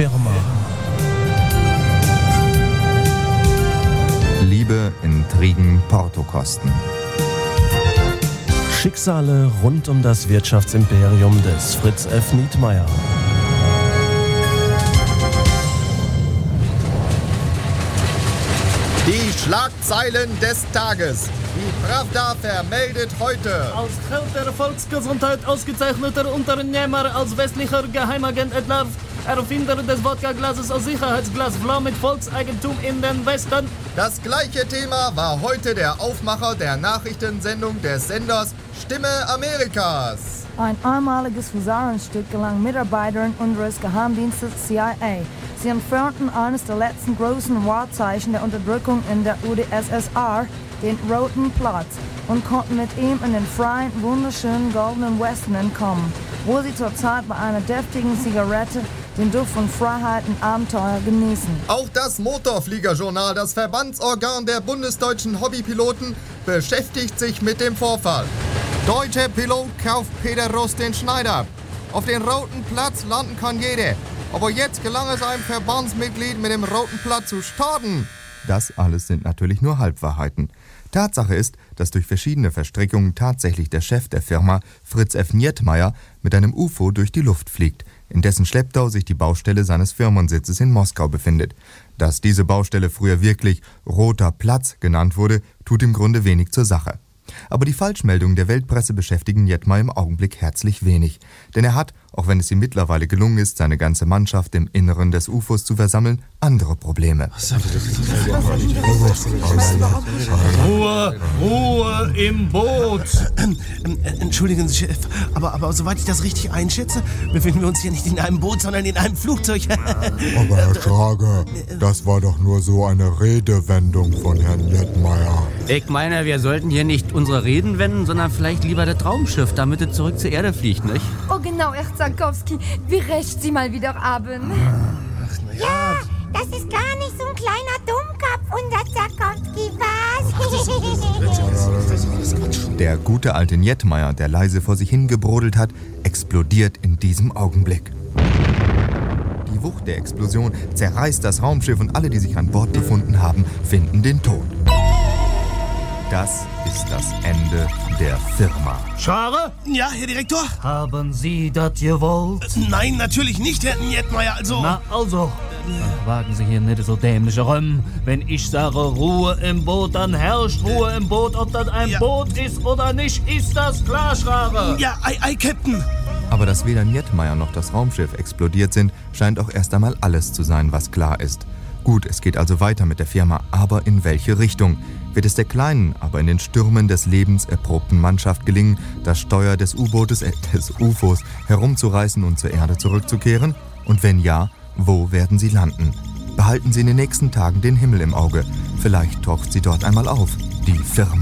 Firma. Liebe, Intrigen, Portokosten. Schicksale rund um das Wirtschaftsimperium des Fritz F. Nietmeyer. Die Schlagzeilen des Tages. Die Pravda vermeldet heute. Als Held der Volksgesundheit ausgezeichneter Unternehmer, als westlicher Geheimagent entlarvt, Erfinder des Wodka-Glases als Sicherheitsglas, Blau mit Volkseigentum in den Westen. Das gleiche Thema war heute der Aufmacher der Nachrichtensendung des Senders Stimme Amerikas. Ein einmaliges Husarenstück gelang Mitarbeitern unseres Geheimdienstes CIA. Sie entfernten eines der letzten großen Wahrzeichen der Unterdrückung in der UdSSR, den Roten Platz, und konnten mit ihm in den freien, wunderschönen Goldenen Westen entkommen, wo sie zurzeit bei einer deftigen Zigarette den Duft von Freiheit und Abenteuer genießen. Auch das Motorfliegerjournal, das Verbandsorgan der bundesdeutschen Hobbypiloten, beschäftigt sich mit dem Vorfall. Deutscher Pilot kauft Peter Rust den Schneider. Auf den Roten Platz landen kann jeder. Aber jetzt gelang es einem Verbandsmitglied, mit dem Roten Platz zu starten. Das alles sind natürlich nur Halbwahrheiten. Tatsache ist, dass durch verschiedene Verstrickungen tatsächlich der Chef der Firma, Fritz F. Nietmeyer, mit einem UFO durch die Luft fliegt, in dessen Schlepptau sich die Baustelle seines Firmensitzes in Moskau befindet. Dass diese Baustelle früher wirklich Roter Platz genannt wurde, tut im Grunde wenig zur Sache. Aber die Falschmeldungen der Weltpresse beschäftigen Nietmeyer im Augenblick herzlich wenig. Denn er hat, auch wenn es ihm mittlerweile gelungen ist, seine ganze Mannschaft im Inneren des UFOs zu versammeln, andere Probleme. Ruhe im Boot! Entschuldigen Sie, Chef, aber soweit ich das richtig einschätze, befinden wir uns hier nicht in einem Boot, sondern in einem Flugzeug. Aber Herr Schrage, das war doch nur so eine Redewendung von Herrn Nietmeyer. Ich meine, wir sollten hier nicht unsere Reden wenden, sondern vielleicht lieber das Raumschiff, damit es zurück zur Erde fliegt, nicht? Oh genau, Herr Zankowski, wie recht Sie mal wieder haben. Ja, das ist gar nicht so ein kleiner Dummkopf, unser Zankowski, was? Der gute alte Nietmeyer, der leise vor sich hingebrodelt hat, explodiert in diesem Augenblick. Die Wucht der Explosion zerreißt das Raumschiff und alle, die sich an Bord befunden haben, finden den Tod. Das ist das Ende der Firma. Schare? Ja, Herr Direktor? Haben Sie das gewollt? Nein, natürlich nicht, Herr Nietmeyer, also... Na, also, dann wagen Sie hier nicht so dämliche Räume. Wenn ich sage Ruhe im Boot, dann herrscht Ruhe im Boot. Ob das ein Boot ist oder nicht, ist das klar, Schare? Ja, ei, Captain. Aber dass weder Nietmeyer noch das Raumschiff explodiert sind, scheint auch erst einmal alles zu sein, was klar ist. Gut, es geht also weiter mit der Firma, aber in welche Richtung? Wird es der kleinen, aber in den Stürmen des Lebens erprobten Mannschaft gelingen, das Steuer des des UFOs herumzureißen und zur Erde zurückzukehren? Und wenn ja, wo werden sie landen? Behalten Sie in den nächsten Tagen den Himmel im Auge. Vielleicht taucht sie dort einmal auf, die Firma.